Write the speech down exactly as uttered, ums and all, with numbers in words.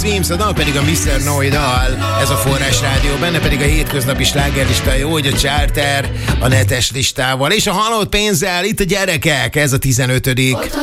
Swims, a dal pedig a miszter Noidal, ez a Forrás Rádió, benne pedig a hétköznapi slágerlista, jó, hogy a charter a netes listával, és a halott pénzzel, itt a gyerekek, ez a tizenötödik